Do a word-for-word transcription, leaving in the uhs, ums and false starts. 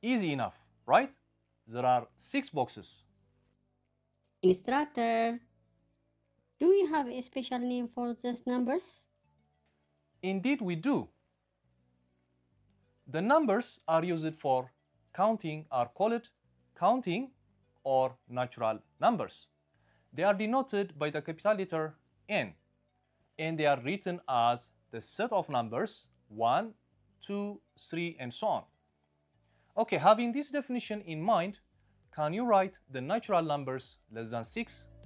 Easy enough, right? There are six boxes. Instructor, do you have a special name for these numbers? Indeed, we do. The numbers are used for counting are called counting or natural numbers. They are denoted by the capital letter N, and they are written as the set of numbers one, two, three, and so on. Okay, having this definition in mind, can you write the natural numbers less than six?